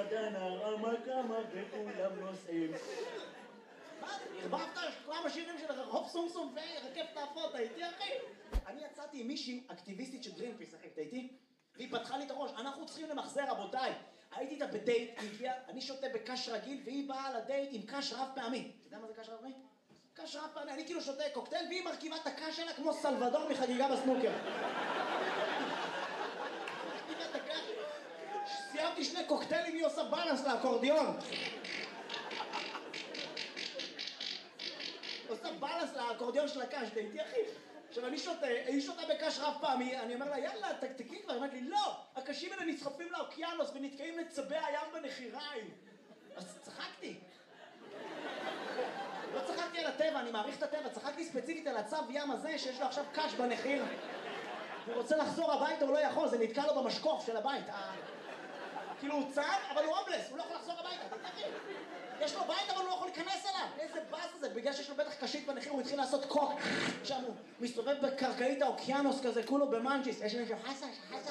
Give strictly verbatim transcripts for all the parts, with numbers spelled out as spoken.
עדיין הרמה כמה וכולם נוסעים. מה, הרבבת כמה שירים של הופ סום סום ורקף תעפות, אתה איתי אחי? אני יצאתי עם מישהי אקטיביסטית של גרינפיס, אחי, אתה איתי? והיא פתחה לי את הראש, אנחנו צריכים למחזר רבותיי. הייתי איתה בדייט, היא הגיעה, אני שותה בקש רגיל והיא באה לדייט עם קש רב פעמי. אתה יודע מה זה קש רב פעמי? קש רב פעמי, אני כאילו שותה קוקטייל והיא מרכיבה את הקש שלה כמו סלבדור מחגיגה בסנוקר. סיימתי שני קוקטיילים, היא עושה בלנס לאקורדיון. עושה בלנס לאקורדיון של הקש, דייטי אחי. עכשיו אני שותה, היא שותה בקש רב פעמי, אני אומר לה יאללה תקתקי כבר, היא אומרת לי לא, הקשים האלה נסחפים לאוקיינוס ונתקעים לצבי הים בנחיריים. אז צחקתי. לא צחקתי על הטבע, אני מעריך את הטבע, צחקתי ספציפית על הצב ים הזה שיש לו עכשיו קש בנחיר. הוא רוצה לחזור הביתה, הוא לא יכול, זה נתקע לו במשקוף של הבית. כאילו הוא צב, אבל הוא הומלס, הוא לא יכול לחזור הביתה, תתחיל. יש לו בית, אבל הוא לא יכול להיכנס אליו. איזה באס זה, בגלל שיש לו בטח קשית בנחיר, הוא התחיל לעשות קוק. שם הוא מסתובב בקרקעית האוקיינוס כזה, כולו במנג'יס. יש מישהו, חסה, חסה.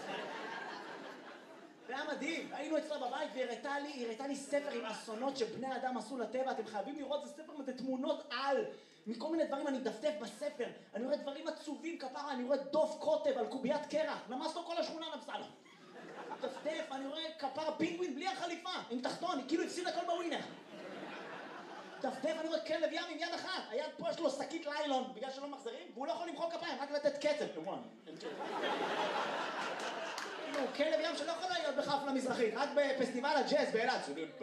זה היה מדהים, היינו אצלה בבית והיא הראתה לי, היא הראתה לי ספר עם אסונות שבני אדם עשו לטבע, אתם חייבים לראות, זה ספר עם תמונות על, מכל מיני דברים אני דפדף בספר, אני רואה דברים עצובים כפרה, אני רואה דוף קוטב על קוביית קרח, נמס לו כל השכונה נמסה לו. דפדף, אני רואה כפרה פינגווין בלי החליפה, עם תחתון, היא כאילו הפסיד הכל בווינר. דפדף, אני רואה כלב ים עם יד אחת, היד פה יש לו שקית ליילון, בגלל שלא מחזרים, והוא לא יכול למחוא כפיים, רק לתת קצב. כאילו, כלב ים שלא יכול להיות בחפלה מזרחית, רק בפסטיבל הג'אז באילת.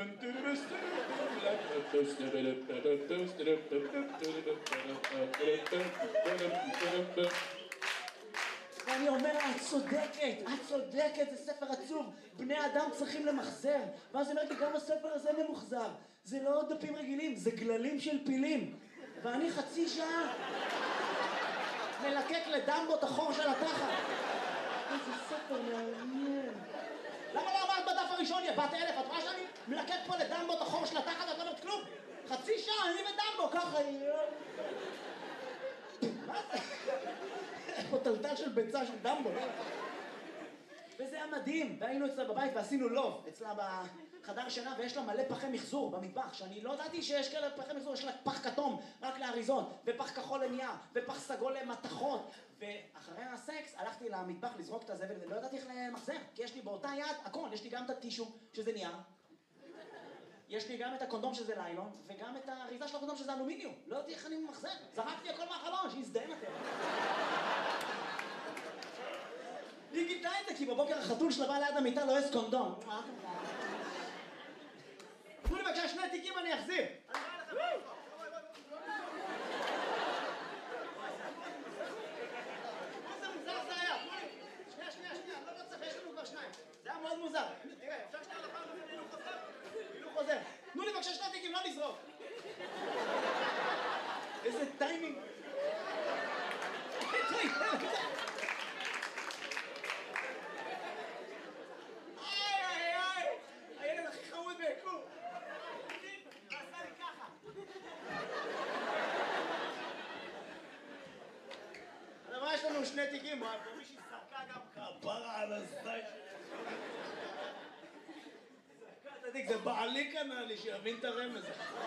ואני אומר לה, את צודקת, את צודקת, זה ספר עצוב, בני אדם צריכים למחזר. ואז היא אומרת לי, גם הספר הזה ממוחזר, זה לא דפים רגילים, זה גללים של פילים. ואני חצי שעה מלקק לדמבו את החור של התחת. איזה ספר מעניין. למה לא אמרת בדף הראשון, יא בת אלף, את רואה שאני מלקק פה לדמבו את החור של התחת, ואת לא אומרת כלום? חצי שעה, אני ודמבו, ככה... מה זה? פה טלטל של ביצה של דמבו. וזה היה מדהים, והיינו אצלה בבית ועשינו לוב, אצלה בחדר שינה, ויש לה מלא פחי מחזור במטבח, שאני לא ידעתי שיש כאלה פחי מחזור, יש לה פח כתום רק לאריזות, ופח כחול לנייר, ופח סגול למתכות, ואחרי הסקס הלכתי למטבח לזרוק את הזבל, ולא ידעתי איך למחזר, כי יש לי באותה יד הכל, יש לי גם את הטישו, שזה נייר, יש לי גם את הקונדום שזה ליילון, וגם את האריזה של הקונדום שזה אלומיניום, לא ידעתי איך אני מחזר, זרקתי הכל מהחלון, שיזדהם אתם. היא גיתה את זה, כי בבוקר החתול שלה בא ליד המיטה לא יש קונדום. תנו לי בבקשה שני תיקים אני אחזיר. איזה מוזר זה היה. שנייה, שנייה, שנייה, לא צריך, יש לנו כבר שניים. זה היה מאוד מוזר. תראה, אפשר שנייה לפעם לפני הילוך חוזר? הילוך חוזר. תנו לי בבקשה שני תיקים, לא לזרוק. איזה טיימינג. הילד הכי חמוד ביקום. עשה לי ככה. אבל מה יש לנו שני תיקים? פה מישהי סרקה גם כפרה על הזית. סרקה את התיק, זה בעלי קנה לי שיבין את הרמז.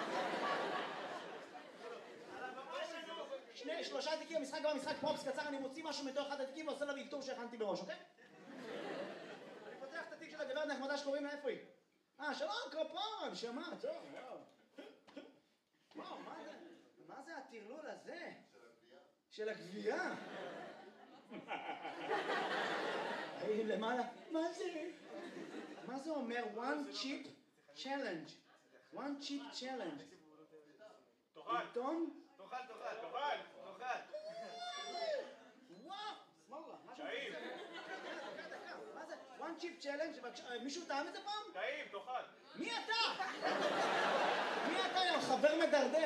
שני, שלושה תיקים, המשחק גם המשחק פרופס קצר, אני מוציא משהו מתוך אחד התיקים ועושה לה ויקטור שהכנתי בראש, אוקיי? אני פותח את התיק של הגברת נחמדה שקוראים לה, איפה היא? אה, שלום, כפרה, נשמה, טוב, וואו. וואו, מה זה? מה זה הטרלול הזה? של הגבייה. של הגבייה. למעלה, מה זה? מה זה אומר? one chip challenge. one chip challenge. תאכל. עיתון? תאכל, תאכל, תאכל, תאכל. וואו! סמולה, משהו טעים. מה זה? one chip challenge? מישהו טעם את זה פעם? טעים, תאכל. מי אתה? מי אתה יא חבר מדרדר?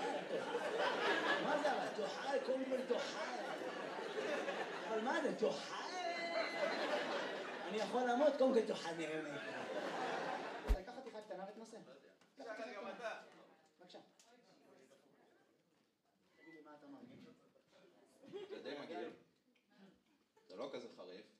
מה זה? תאכל, קודם כל תאכל. אבל מה זה? תאכל? אני יכול לעמוד, קודם כל תאכל נראה לי. לקחת תיכה קטנה ותנסה. לקחת גם אתה. בבקשה. תגיד לי מה אתה מרגיש? זה די מגעיל. זה לא כזה חריף.